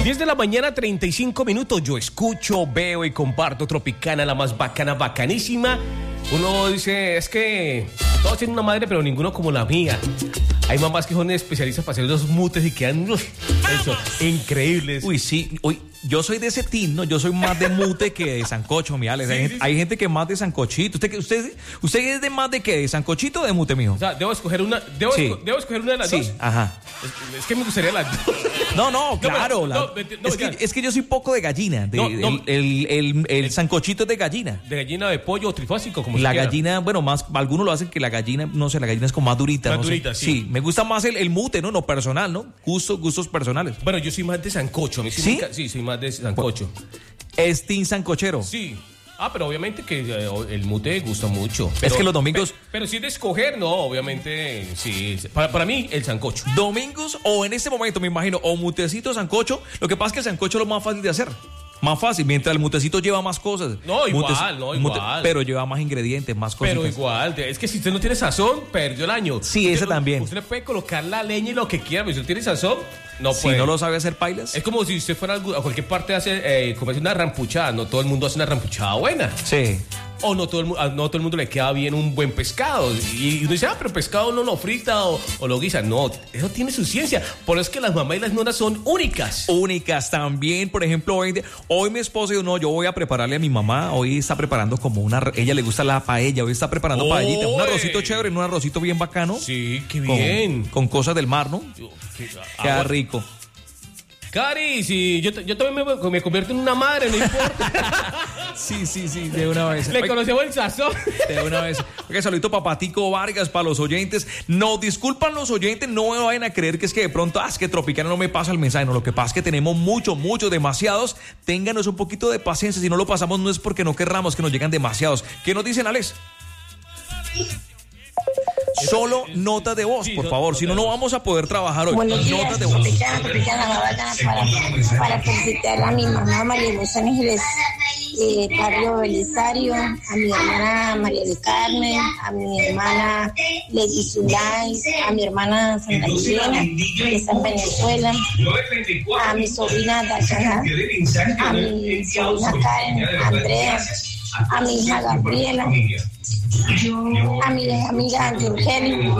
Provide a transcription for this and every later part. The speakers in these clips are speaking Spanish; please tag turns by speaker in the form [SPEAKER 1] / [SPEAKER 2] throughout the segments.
[SPEAKER 1] 10 de la mañana, 35 minutos. Yo escucho, veo y comparto Tropicana, la más bacana, bacanísima. Uno dice, es que todos tienen una madre, pero ninguno como la mía. Hay mamás que son especialistas para hacer los mutes y quedan eso, increíbles.
[SPEAKER 2] Uy, sí. Uy, yo soy de ese team, ¿no? Yo soy más de mute que de sancocho, mi Alex. Hay gente que es más de sancochito. ¿Usted es de más de qué? ¿De sancochito o de mute, mijo?
[SPEAKER 1] O sea, debo escoger una de las dos.
[SPEAKER 2] Sí, ajá.
[SPEAKER 1] Es que me gustaría las dos.
[SPEAKER 2] No, claro. Es que yo soy poco de gallina. El sancochito es de gallina.
[SPEAKER 1] De gallina, de pollo o trifásico, como
[SPEAKER 2] la gallina, bueno, más algunos lo hacen que la gallina, no sé, la gallina es como más durita.
[SPEAKER 1] Más
[SPEAKER 2] no
[SPEAKER 1] durita,
[SPEAKER 2] sé.
[SPEAKER 1] sí.
[SPEAKER 2] Me gusta más el mute, ¿no? No personal, ¿no? Gustos personales.
[SPEAKER 1] Bueno, yo soy más de sancocho.
[SPEAKER 2] ¿Sí?
[SPEAKER 1] Sí, soy más de sancocho.
[SPEAKER 2] ¿Es team sancochero?
[SPEAKER 1] Sí. Pero obviamente que el mute gusta mucho.
[SPEAKER 2] Es que los domingos...
[SPEAKER 1] Pero si es de escoger, no, obviamente, sí. Para mí, el sancocho.
[SPEAKER 2] Domingos o en este momento, me imagino, o mutecito o sancocho. Lo que pasa es que el sancocho es lo más fácil de hacer. Más fácil, mientras el mutecito lleva más cosas.
[SPEAKER 1] Igual.
[SPEAKER 2] Pero lleva más ingredientes, más cosas.
[SPEAKER 1] Pero igual, es que si usted no tiene sazón, perdió el año.
[SPEAKER 2] Sí, ese también.
[SPEAKER 1] Usted le puede colocar la leña y lo que quiera, pero si usted tiene sazón, no puede.
[SPEAKER 2] Si no lo sabe hacer pailas.
[SPEAKER 1] Es como si usted fuera a cualquier parte a comerse una rampuchada. No todo el mundo hace una rampuchada buena.
[SPEAKER 2] Sí.
[SPEAKER 1] O no todo el mundo le queda bien un buen pescado. Y uno dice, pero pescado no lo frita o lo guisa. No, eso tiene su ciencia. Por eso es que las mamás y las nonas son únicas.
[SPEAKER 2] Únicas también. Por ejemplo, hoy mi esposa dijo, no, yo voy a prepararle a mi mamá. Hoy está preparando como ella le gusta la paella. Hoy está preparando paellita. Un arrocito chévere, un arrocito bien bacano.
[SPEAKER 1] Sí, qué bien.
[SPEAKER 2] Con cosas del mar, ¿no? Queda rico.
[SPEAKER 1] Cari, si yo también me convierto en una madre, no importa.
[SPEAKER 2] Sí, de una vez.
[SPEAKER 1] Le conocemos el sazón.
[SPEAKER 2] De una vez. Oiga, saludito para Patico Vargas, para los oyentes. No, disculpan los oyentes, no me vayan a creer que es que de pronto, es que Tropicana no me pasa el mensaje. No, lo que pasa es que tenemos muchos, demasiados. Ténganos un poquito de paciencia. Si no lo pasamos, no es porque no querramos, que nos llegan demasiados. ¿Qué nos dicen, Alex? Solo nota de voz, por favor, si no, no vamos a poder trabajar hoy.
[SPEAKER 3] Buenos días,
[SPEAKER 2] notas de voz.
[SPEAKER 3] para felicitar a mi mamá María de los Ángeles, Barrio Belisario, a mi hermana María de Carmen, a mi hermana Lady Zulay, a mi hermana Santa Lucía, que está en Venezuela, a mi sobrina Dayana, a mi sobrina Karen, Andrea, a mi hija Gabriela, a mi amiga Yurgeli,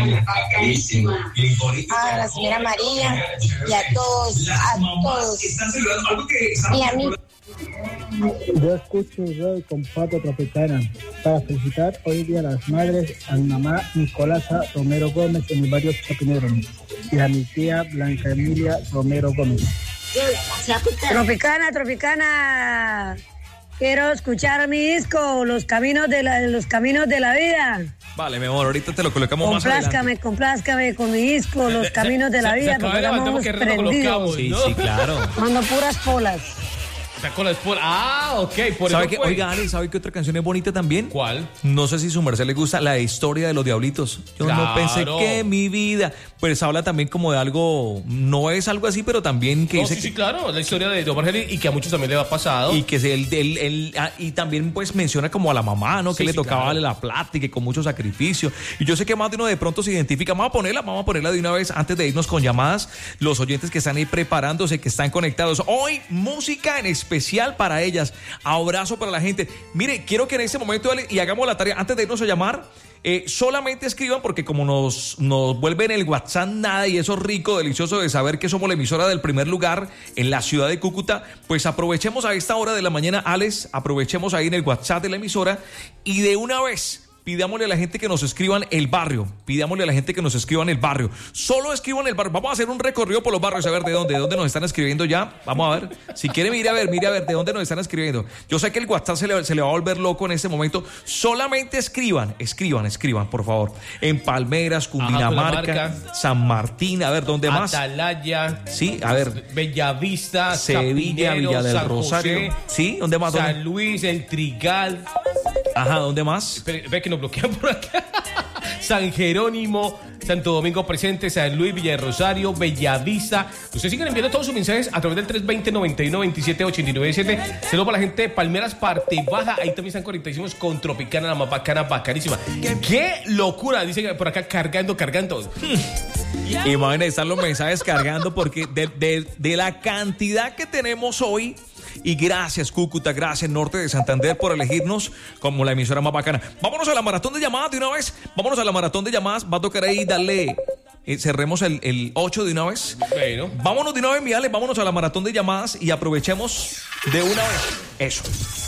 [SPEAKER 3] a la señora María y a todos, y a mí.
[SPEAKER 4] Yo escucho y comparto Tropicana para felicitar hoy día a las madres, a mi mamá Nicolasa Romero Gómez en el barrio Chapinero y a mi tía Blanca Emilia Romero Gómez.
[SPEAKER 5] Tropicana. Quiero escuchar mi disco, Los caminos de la vida.
[SPEAKER 2] Vale, mi amor, ahorita te lo colocamos más adelante.
[SPEAKER 5] Complázcame con mi disco, Los caminos de la vida, porque estamos prendidos.
[SPEAKER 2] Sí, claro.
[SPEAKER 5] Mando puras polas.
[SPEAKER 1] Sacó la espora. Ok, por
[SPEAKER 2] ¿Sabe
[SPEAKER 1] eso
[SPEAKER 2] qué?
[SPEAKER 1] fue.
[SPEAKER 2] Oiga, Ale, ¿sabe qué otra canción es bonita también?
[SPEAKER 1] ¿Cuál?
[SPEAKER 2] No sé si su merced le gusta, La historia de los diablitos. Yo no pensé que mi vida... Pues habla también como de algo... No es algo así, pero también que dice...
[SPEAKER 1] Sí, claro, la historia de Omar Geles y que a muchos también le ha pasado.
[SPEAKER 2] Y que y también pues menciona como a la mamá, ¿no? Que le tocaba darle la plata y que con mucho sacrificio. Y yo sé que más de uno de pronto se identifica. Vamos a ponerla de una vez antes de irnos con llamadas. Los oyentes que están ahí preparándose, que están conectados. Hoy, música en especial para ellas. Abrazo para la gente. Mire, quiero que en este momento, y hagamos la tarea, antes de irnos a llamar, solamente escriban, porque como nos vuelven el WhatsApp nada, y eso rico, delicioso de saber que somos la emisora del primer lugar en la ciudad de Cúcuta, pues aprovechemos a esta hora de la mañana, Alex, aprovechemos ahí en el WhatsApp de la emisora y de una vez pidámosle a la gente que nos escriban el barrio. Solo escriban el barrio. Vamos a hacer un recorrido por los barrios, a ver de dónde nos están escribiendo ya. Vamos a ver. Si quiere, mire a ver de dónde nos están escribiendo. Yo sé que el WhatsApp se le va a volver loco en este momento. Solamente escriban, por favor. En Palmeras, Cundinamarca, San Martín, a ver, ¿dónde más?
[SPEAKER 1] Atalaya.
[SPEAKER 2] Sí, a ver.
[SPEAKER 1] Bellavista,
[SPEAKER 2] Sevilla,
[SPEAKER 1] Chapinero,
[SPEAKER 2] Villa del
[SPEAKER 1] San
[SPEAKER 2] Rosario.
[SPEAKER 1] José,
[SPEAKER 2] ¿Sí? ¿Dónde más?
[SPEAKER 1] San Luis, El Trigal.
[SPEAKER 2] Ajá, ¿dónde más?
[SPEAKER 1] Ve que nos bloquean por acá. San Jerónimo, Santo Domingo Presente, San Luis, Villa de Rosario, Bellavista. Ustedes siguen enviando todos sus mensajes a través del 320-91-27-897. Saludos para la gente de Palmeras, parte baja. Ahí también están conectadísimos con Tropicana, la más bacana, bacanísima. ¡Qué locura! Dice por acá, cargando.
[SPEAKER 2] Imagínense, están los mensajes cargando porque de la cantidad que tenemos hoy. Y gracias, Cúcuta, gracias, Norte de Santander, por elegirnos como la emisora más bacana. Vámonos a la maratón de llamadas de una vez. Vámonos a la maratón de llamadas. Va a tocar ahí darle... cerremos el 8 de una vez.
[SPEAKER 1] Bueno.
[SPEAKER 2] Vámonos de una vez, Miales, vámonos a la maratón de llamadas y aprovechemos de una vez. Eso.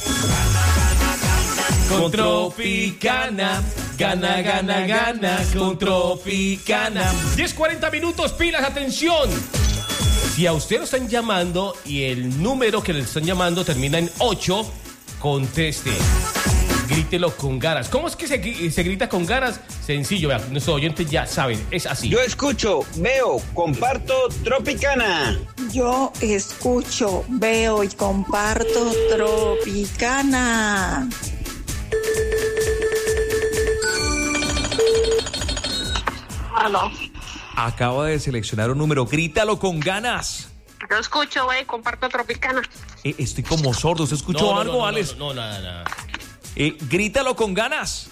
[SPEAKER 1] Con Tropicana, gana, gana, gana, con Tropicana. 10:40 minutos, pilas, atención. Si a usted lo están llamando y el número que le están llamando termina en 8, conteste. Grítelo con ganas. ¿Cómo es que se grita con ganas? Sencillo, vean, nuestros oyentes ya saben, es así.
[SPEAKER 6] Yo escucho, veo, comparto Tropicana.
[SPEAKER 7] Yo escucho, veo y comparto Tropicana.
[SPEAKER 8] Aló.
[SPEAKER 2] Acaba de seleccionar un número. Grítalo con ganas.
[SPEAKER 8] Yo escucho, güey, comparto Tropicana.
[SPEAKER 2] Estoy como sordo. ¿Usted escuchó algo, Alex?
[SPEAKER 1] No, nada.
[SPEAKER 2] Grítalo con ganas.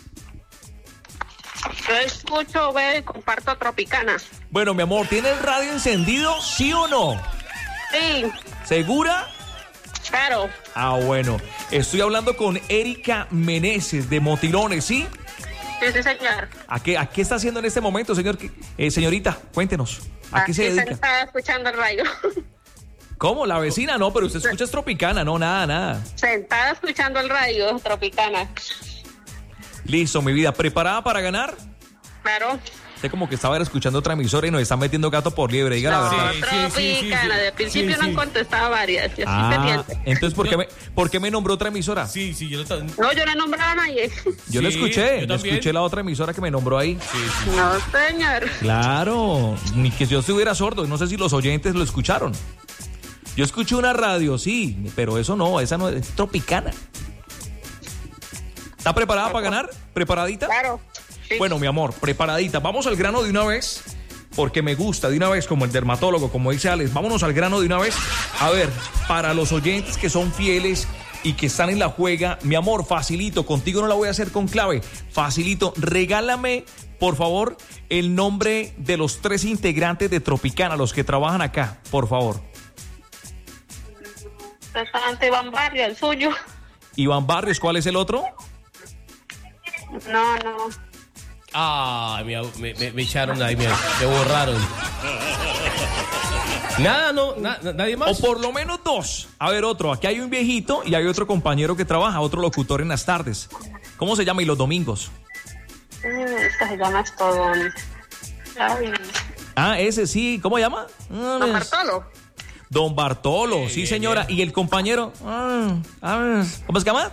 [SPEAKER 8] Yo escucho, güey, comparto Tropicana.
[SPEAKER 2] Bueno, mi amor, ¿tiene el radio encendido, sí o no?
[SPEAKER 8] Sí.
[SPEAKER 2] ¿Segura?
[SPEAKER 8] Claro.
[SPEAKER 2] Bueno. Estoy hablando con Erika Meneses de Motilones, ¿sí?
[SPEAKER 8] Sí, señor.
[SPEAKER 2] ¿A qué está haciendo en este momento, señorita? Cuéntenos. ¿A qué se dedica?
[SPEAKER 8] Estaba escuchando el radio.
[SPEAKER 2] ¿Cómo? ¿La vecina? No, pero usted escucha Tropicana. No, nada.
[SPEAKER 8] Sentada escuchando el radio, Tropicana.
[SPEAKER 2] Listo, mi vida. ¿Preparada para ganar?
[SPEAKER 8] Claro.
[SPEAKER 2] Usted como que estaba escuchando otra emisora y nos está metiendo gato por liebre, diga la verdad.
[SPEAKER 8] Tropicana, de principio no han contestado varias. Yo
[SPEAKER 2] entonces, ¿por qué me nombró otra emisora?
[SPEAKER 1] Sí, yo no...
[SPEAKER 8] No, yo no he nombrado a nadie.
[SPEAKER 2] Yo lo escuché, escuché la otra emisora que me nombró ahí.
[SPEAKER 1] Sí.
[SPEAKER 8] No, señor.
[SPEAKER 2] Claro, ni que yo estuviera sordo, no sé si los oyentes lo escucharon. Yo escuché una radio, sí, pero esa no es Tropicana. ¿Está preparada para ganar? ¿Preparadita?
[SPEAKER 8] Claro. Sí.
[SPEAKER 2] Bueno, mi amor, preparadita. Vamos al grano de una vez, porque me gusta de una vez, como el dermatólogo, como dice Alex. Vámonos al grano de una vez. A ver, para los oyentes que son fieles y que están en la juega, mi amor, facilito, contigo no la voy a hacer con clave. Facilito, regálame, por favor, el nombre de los 3 integrantes de Tropicana, los que trabajan acá, por favor.
[SPEAKER 8] Restaurante Iván Barrios, el suyo.
[SPEAKER 2] Iván Barrios, ¿cuál es el otro?
[SPEAKER 8] No.
[SPEAKER 1] Me echaron ahí, me borraron. Nadie más.
[SPEAKER 2] O por lo menos 2. A ver, otro. Aquí hay un viejito y hay otro compañero que trabaja, otro locutor en las tardes. ¿Cómo se llama? Y los domingos.
[SPEAKER 8] Se llama esto.
[SPEAKER 2] Ese sí. ¿Cómo se llama?
[SPEAKER 8] Don Bartolo.
[SPEAKER 2] Don Bartolo, sí, señora. ¿Y el compañero? ¿Cómo se llama?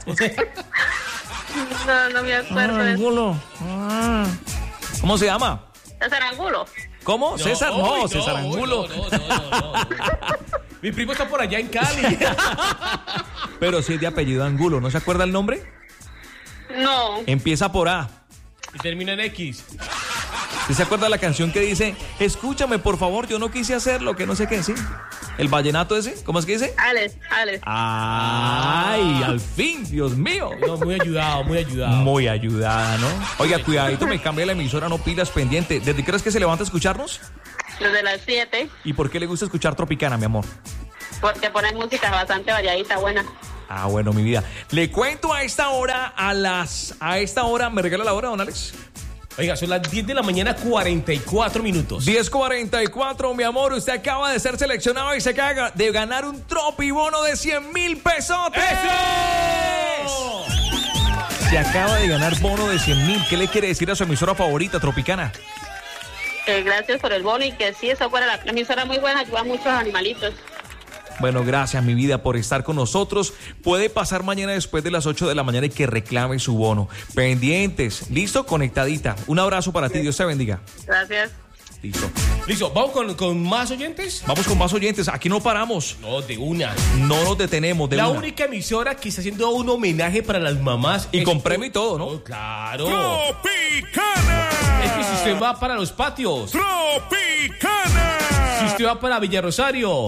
[SPEAKER 8] No me acuerdo.
[SPEAKER 2] Angulo. ¿Cómo se llama?
[SPEAKER 8] César Angulo.
[SPEAKER 2] ¿Cómo?
[SPEAKER 1] No,
[SPEAKER 2] César, no, César Angulo.
[SPEAKER 1] No. Mi primo está por allá en Cali.
[SPEAKER 2] Pero sí es de apellido Angulo, ¿no se acuerda el nombre?
[SPEAKER 8] No.
[SPEAKER 2] Empieza por A.
[SPEAKER 1] Y termina en X.
[SPEAKER 2] ¿Sí se acuerda la canción que dice, escúchame, por favor, yo no quise hacerlo, que no sé qué, sí? ¿El vallenato ese? ¿Cómo es que dice?
[SPEAKER 8] Alex.
[SPEAKER 2] ¡Ay, al fin, Dios mío!
[SPEAKER 1] No, muy ayudado.
[SPEAKER 2] Muy ayudada, ¿no? Oiga, cuidadito, me cambia la emisora, no pilas pendiente. ¿Desde qué horas que se levanta a escucharnos?
[SPEAKER 8] Desde las 7.
[SPEAKER 2] ¿Y por qué le gusta escuchar Tropicana, mi amor?
[SPEAKER 8] Porque ponen música bastante variadita, buena.
[SPEAKER 2] Bueno, mi vida. Le cuento a esta hora, ¿me regala la hora, don Alex?
[SPEAKER 1] Oiga, son las 10 de la mañana, 44 minutos.
[SPEAKER 2] 10:44, mi amor. Usted acaba de ser seleccionado y se acaba de ganar un tropibono de 100,000 pesotes.
[SPEAKER 1] ¡Eso!
[SPEAKER 2] Se acaba de ganar bono de 100,000. ¿Qué le quiere decir a su emisora favorita, Tropicana?
[SPEAKER 8] Gracias por el bono y que sí, esa fuera la emisora muy buena, ayuda a muchos animalitos.
[SPEAKER 2] Bueno, gracias, mi vida, por estar con nosotros. Puede pasar mañana después de las 8 de la mañana y que reclame su bono. Pendientes. ¿Listo? Conectadita. Un abrazo para ti. Dios te bendiga.
[SPEAKER 8] Gracias.
[SPEAKER 2] Listo.
[SPEAKER 1] ¿Vamos con más oyentes?
[SPEAKER 2] Vamos con más oyentes. Aquí no paramos.
[SPEAKER 1] No, de una.
[SPEAKER 2] No nos detenemos.
[SPEAKER 1] La única emisora que está haciendo un homenaje para las mamás.
[SPEAKER 2] Y con premio y todo, ¿no?
[SPEAKER 1] Oh, claro.
[SPEAKER 9] ¡Tropicana!
[SPEAKER 1] Es que si usted va para los patios.
[SPEAKER 9] ¡Tropicana!
[SPEAKER 1] Si usted va para Villarosario.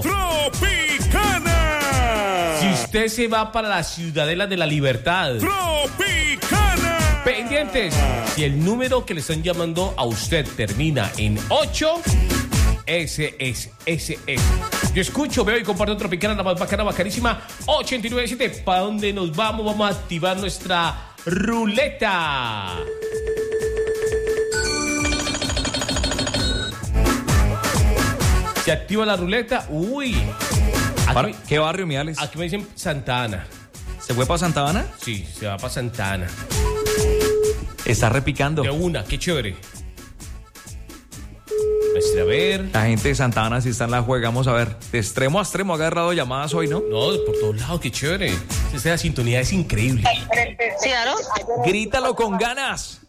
[SPEAKER 9] ¡Tropicana!
[SPEAKER 1] Si usted se va para la Ciudadela de la Libertad.
[SPEAKER 9] ¡Tropicana!
[SPEAKER 1] Pendientes. Si el número que le están llamando a usted termina en 8, ese es. Yo escucho, veo y comparto Tropicana, la más bacana, bacanísima. 89.7. ¿Para dónde nos vamos? Vamos a activar nuestra ruleta. Se activa la ruleta. Uy. Aquí,
[SPEAKER 2] ¿qué barrio, Miales?
[SPEAKER 1] Aquí me dicen Santa Ana.
[SPEAKER 2] ¿Se fue para Santa Ana?
[SPEAKER 1] Sí, se va para Santa Ana.
[SPEAKER 2] Está repicando.
[SPEAKER 1] De una, qué chévere. A ver.
[SPEAKER 2] La gente de Santa Ana sí está en la juega. Vamos a ver. De extremo a extremo ha agarrado llamadas hoy, ¿no?
[SPEAKER 1] No, por todos lados, qué chévere. Esa sintonía es increíble.
[SPEAKER 8] ¿Sí, Aro?
[SPEAKER 2] Grítalo con ganas.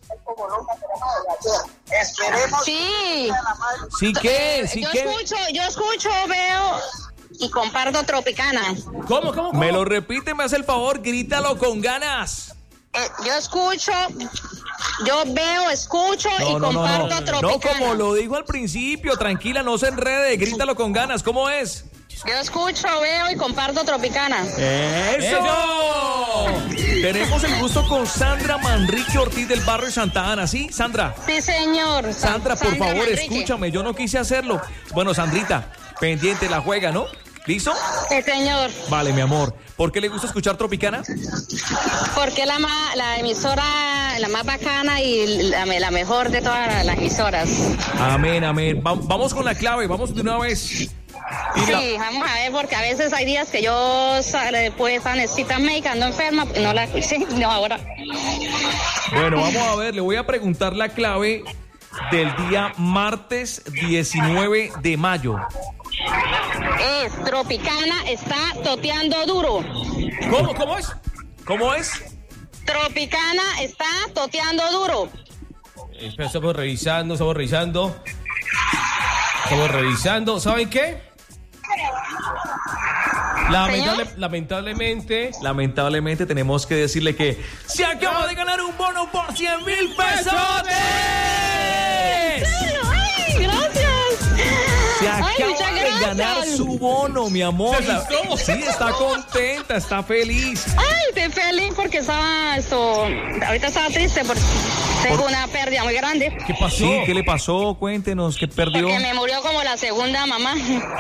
[SPEAKER 8] Sí.
[SPEAKER 2] ¿Sí qué? ¿Sí qué?
[SPEAKER 8] Yo escucho, veo y comparto Tropicana.
[SPEAKER 1] ¿Cómo?
[SPEAKER 2] Me lo repite, me hace el favor. Grítalo con ganas.
[SPEAKER 8] Yo escucho, yo veo, escucho y comparto Tropicana.
[SPEAKER 2] No, como lo dijo al principio, tranquila, no se enrede, grítalo con ganas, ¿cómo es?
[SPEAKER 8] Yo escucho, veo y comparto Tropicana.
[SPEAKER 2] ¡Eso! Tenemos el gusto con Sandra Manrique Ortiz del barrio Santa Ana, ¿sí, Sandra?
[SPEAKER 8] Sí, señor.
[SPEAKER 2] Sandra, por favor,
[SPEAKER 8] Manrique.
[SPEAKER 2] escúchame, yo no quise hacerlo. Bueno, Sandrita, pendiente la juega, ¿no? ¿Listo?
[SPEAKER 8] Sí, señor.
[SPEAKER 2] Vale, mi amor. ¿Por qué le gusta escuchar Tropicana?
[SPEAKER 8] Porque la emisora, la más bacana y la mejor de todas las emisoras.
[SPEAKER 2] Amén. Vamos con la clave, vamos de una vez.
[SPEAKER 8] Sí, vamos a ver, porque a veces hay días que yo después necesito médica, ando enferma, no la escuché, no ahora.
[SPEAKER 2] Bueno, vamos a ver, le voy a preguntar la clave del día martes 19 de mayo.
[SPEAKER 8] Tropicana está toteando duro.
[SPEAKER 1] ¿Cómo es?
[SPEAKER 2] ¿Cómo es?
[SPEAKER 8] Tropicana está toteando duro.
[SPEAKER 1] Espera, estamos revisando. ¿Saben qué?
[SPEAKER 2] Lamentablemente tenemos que decirle que se acaba de ganar un bono por 100,000 pesos.
[SPEAKER 8] ¡Ay, gracias!
[SPEAKER 2] Se acaba de ganar su bono, mi amor. Sí, está contenta, está feliz.
[SPEAKER 8] Ay, estoy feliz porque ahorita estaba triste porque tengo una pérdida muy grande.
[SPEAKER 1] ¿Qué pasó?
[SPEAKER 2] Sí, ¿qué le pasó? Cuéntenos, ¿qué perdió?
[SPEAKER 8] Porque me murió como la segunda mamá.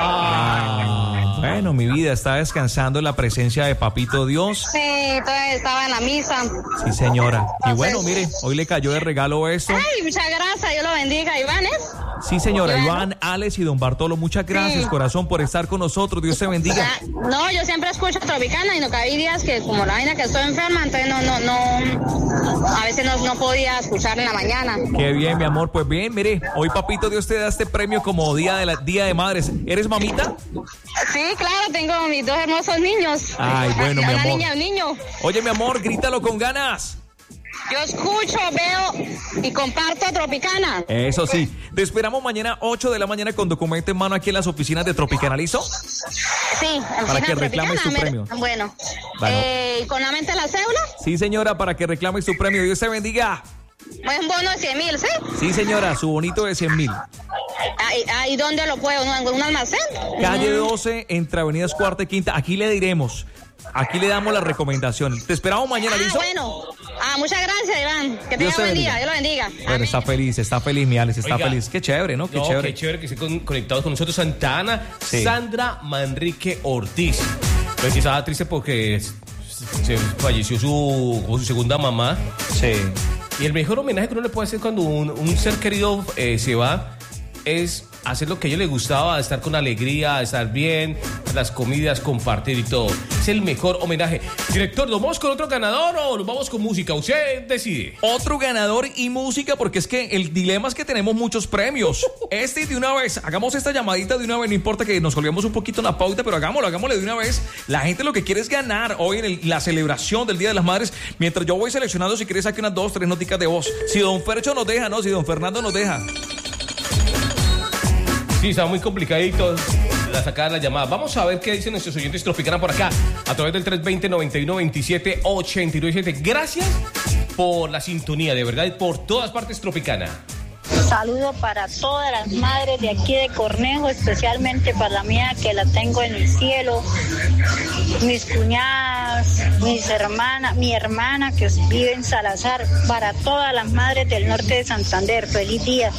[SPEAKER 2] Bueno, mi vida, está descansando en la presencia de Papito Dios.
[SPEAKER 8] Sí, entonces estaba en la misa.
[SPEAKER 2] Sí, señora. Y bueno, mire, hoy le cayó de regalo esto.
[SPEAKER 8] Ay, muchas gracias, Dios lo bendiga, Iván.
[SPEAKER 2] Sí, señora, Iván, Alex y don Bartolo, muchas gracias, corazón, por estar con nosotros. Dios te bendiga.
[SPEAKER 8] No, yo siempre escucho Tropicana y no hay días que como la vaina que estoy enferma, entonces no, a veces no podía escuchar en la mañana.
[SPEAKER 2] Qué bien, mi amor. Pues bien, mire, hoy Papito Dios te da este premio como Día de Madres. ¿Eres mamita?
[SPEAKER 8] Sí, claro, tengo mis dos hermosos niños.
[SPEAKER 2] Ay, bueno, mi amor.
[SPEAKER 8] Una niña y un niño.
[SPEAKER 2] Oye, mi amor, grítalo con ganas.
[SPEAKER 8] Yo escucho, veo y comparto Tropicana.
[SPEAKER 2] Eso sí. Te esperamos mañana 8 de la mañana con documento en mano aquí en las oficinas de Tropicana. ¿Listo?
[SPEAKER 8] Sí,
[SPEAKER 2] para que reclames tu premio.
[SPEAKER 8] Bueno. ¿Y con la mente la cédula?
[SPEAKER 2] Sí, señora, para que reclames tu premio. Dios te bendiga.
[SPEAKER 8] Es un bono de 100,000, ¿sí?
[SPEAKER 2] Sí, señora, su bonito de 100,000.
[SPEAKER 8] ¿Y dónde lo puedo? ¿En un almacén?
[SPEAKER 2] Calle 12, entre Avenidas Cuarta y Quinta. Aquí le diremos. Aquí le damos la recomendación. Te esperamos mañana, ¿listo?
[SPEAKER 8] Bueno. Muchas gracias, Iván. Que tenga buen día. Dios lo bendiga.
[SPEAKER 2] Bueno, está feliz, mi Alex, está feliz. Qué chévere, ¿no? Qué chévere.
[SPEAKER 1] Qué chévere que estén conectados con nosotros. Santa Ana,
[SPEAKER 2] sí.
[SPEAKER 1] Sandra Manrique Ortiz. Pues estaba triste porque se falleció su segunda mamá.
[SPEAKER 2] Sí.
[SPEAKER 1] Y el mejor homenaje que uno le puede hacer cuando un ser querido se va es hacer lo que a ella le gustaba, estar con alegría, estar bien, las comidas, compartir y todo. Es el mejor homenaje. Director, ¿nos vamos con otro ganador o nos vamos con música? Usted decide.
[SPEAKER 2] Otro ganador y música, porque es que el dilema es que tenemos muchos premios. De una vez, hagamos esta llamadita de una vez, no importa que nos colguemos un poquito en la pauta, pero hagámosle de una vez. La gente lo que quiere es ganar hoy en la celebración del Día de las Madres. Mientras yo voy seleccionando, si quieres, saque unas 2, 3 noticas de voz. Si don Fercho nos deja, ¿no? Si don Fernando nos deja.
[SPEAKER 1] Sí, está muy complicadito la sacada de la llamada. Vamos a ver qué dicen nuestros oyentes Tropicana por acá, a través del 320-9127-897. Gracias por la sintonía, de verdad, por todas partes Tropicana.
[SPEAKER 8] Saludo para todas las madres de aquí de Cornejo, especialmente para la mía que la tengo en el cielo, mis cuñadas, mis hermanas, mi hermana que vive en Salazar, para todas las madres del norte de Santander. Feliz día.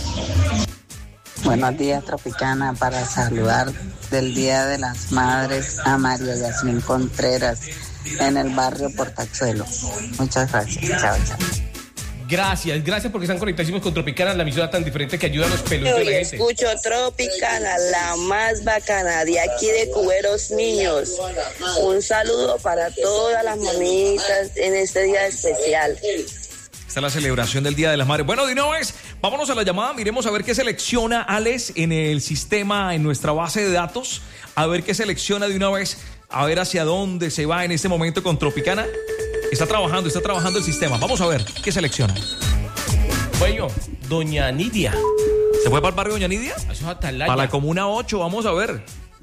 [SPEAKER 10] Buenos días, Tropicana, para saludar del Día de las Madres a María Yasmín Contreras en el barrio Portachuelo. Muchas gracias. Chao, chao.
[SPEAKER 1] Gracias porque están conectadísimos con Tropicana, la emisora tan diferente que ayuda a los peludos de la gente.
[SPEAKER 11] Escucho Tropicana, la más bacana de aquí de Cuberos Niños. Un saludo para todas las mamitas en este día especial.
[SPEAKER 2] Esta es la celebración del Día de las Madres. Bueno, de una vez, vámonos a la llamada. Miremos a ver qué selecciona Alex en el sistema, en nuestra base de datos. A ver qué selecciona de una vez. A ver hacia dónde se va en este momento con Tropicana. Está trabajando el sistema. Vamos a ver qué selecciona.
[SPEAKER 1] Bueno, Doña Nidia.
[SPEAKER 2] ¿Se fue para el barrio Doña Nidia?
[SPEAKER 1] Eso es Atalaya.
[SPEAKER 2] Para la Comuna 8, vamos a ver.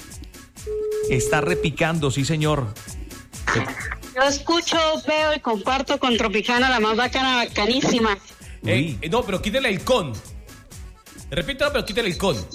[SPEAKER 2] Está repicando, sí, señor.
[SPEAKER 8] Yo escucho, veo y comparto con Tropicana, la más bacana, bacanísima.
[SPEAKER 1] No, pero quítale el con. Repítalo, pero quítale el con.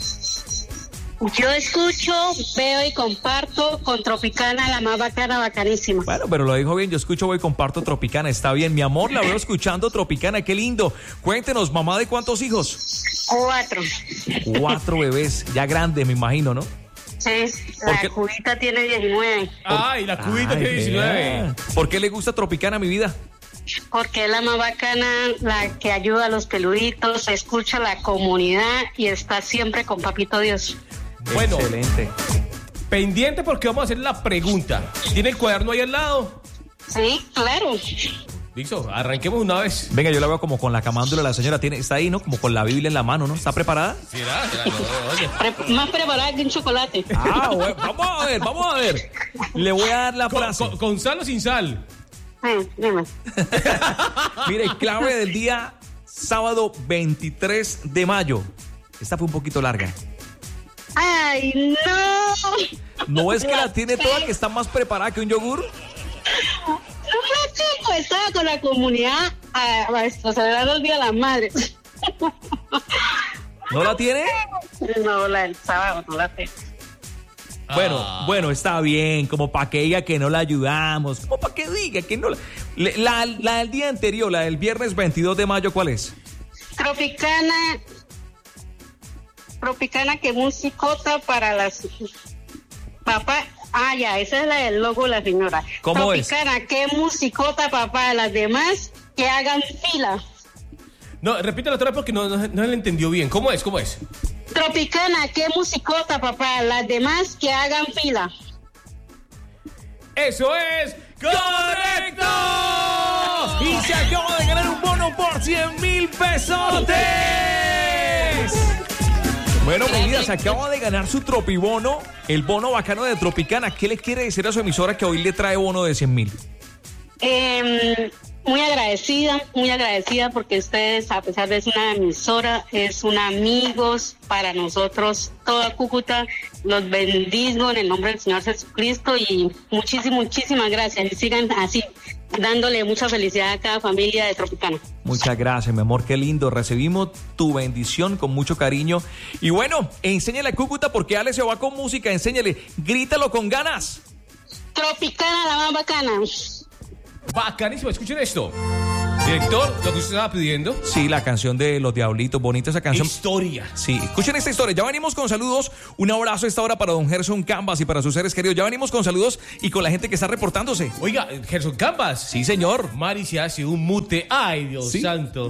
[SPEAKER 8] Yo escucho, veo y comparto con Tropicana, la más bacana, bacanísima.
[SPEAKER 2] Bueno, pero lo dijo bien, yo escucho, veo y comparto Tropicana, está bien. Mi amor, la veo escuchando Tropicana, qué lindo. Cuéntenos, mamá, ¿de cuántos hijos?
[SPEAKER 8] 4.
[SPEAKER 2] 4 bebés, ya grandes, me imagino, ¿no?
[SPEAKER 8] Sí, la cubita tiene 19.
[SPEAKER 1] Ay, la cubita tiene 19.
[SPEAKER 2] ¿Por qué le gusta Tropicana, mi vida?
[SPEAKER 8] Porque es la más bacana, la que ayuda a los peluditos, escucha a la comunidad y está siempre con Papito Dios.
[SPEAKER 1] Bueno,
[SPEAKER 2] excelente.
[SPEAKER 1] Pendiente porque vamos a hacer la pregunta. ¿Tiene el cuaderno ahí al lado?
[SPEAKER 8] Sí, claro.
[SPEAKER 1] Listo, arranquemos una vez.
[SPEAKER 2] Venga, yo la veo como con la camándula, la señora está ahí, ¿no? Como con la Biblia en la mano, ¿no? ¿Está preparada?
[SPEAKER 1] ¿Será?
[SPEAKER 8] Más preparada que un chocolate.
[SPEAKER 2] Bueno, vamos a ver. Le voy a dar la frase.
[SPEAKER 1] ¿Con sal o sin sal?
[SPEAKER 8] Dime.
[SPEAKER 2] Mire, clave del día, sábado 23 de mayo. Esta fue un poquito larga.
[SPEAKER 8] ¡Ay, no!
[SPEAKER 2] ¿No es que la tiene toda, que está más preparada que un yogur?
[SPEAKER 8] No, chico, estaba con la comunidad a celebrar el Día de las Madres.
[SPEAKER 2] ¿No la tiene?
[SPEAKER 8] No, la del sábado no la tengo.
[SPEAKER 2] Bueno, está bien, como para que diga que no la ayudamos, como para que diga que no la del día anterior, la del viernes 22 de mayo, ¿cuál es? Tropicana, que musicota para las papá. Ah, ya, esa es la del logo de la señora. ¿Cómo
[SPEAKER 8] Tropicana,
[SPEAKER 2] es?
[SPEAKER 8] que musicota papá, las demás que hagan fila.
[SPEAKER 1] No, repítelo otra vez porque no le entendió bien. ¿Cómo es?
[SPEAKER 8] Tropicana, que musicota papá, las demás que hagan fila.
[SPEAKER 1] ¡Eso es correcto!
[SPEAKER 2] Y se acaba de ganar un bono por 100,000 pesotes. Bueno, mi vida, se acaba de ganar su tropibono, el bono bacano de Tropicana. ¿Qué le quiere decir a su emisora que hoy le trae bono de 100,000?
[SPEAKER 8] Muy agradecida porque ustedes, a pesar de ser una emisora, es un amigos para nosotros, toda Cúcuta. Los bendigo en el nombre del Señor Jesucristo y muchísimas gracias. Y sigan así, dándole mucha felicidad a cada familia de Tropicana.
[SPEAKER 2] Muchas gracias, mi amor, qué lindo. Recibimos tu bendición con mucho cariño. Y bueno, enséñale a Cúcuta porque Ale se va con música. Enséñale, grítalo con ganas.
[SPEAKER 8] Tropicana, la más bacana.
[SPEAKER 1] Bacanísimo, escuchen esto. Director, lo que usted estaba pidiendo.
[SPEAKER 2] Sí, la canción de Los Diablitos, bonita esa canción.
[SPEAKER 1] Historia.
[SPEAKER 2] Sí, escuchen esta historia. Ya venimos con saludos. Un abrazo a esta hora para don Gerson Cambas y para sus seres queridos. Ya venimos con saludos y con la gente que está reportándose.
[SPEAKER 1] Oiga, Gerson Cambas.
[SPEAKER 2] Sí, señor.
[SPEAKER 1] Mari se hace un mute. Ay, Dios santo.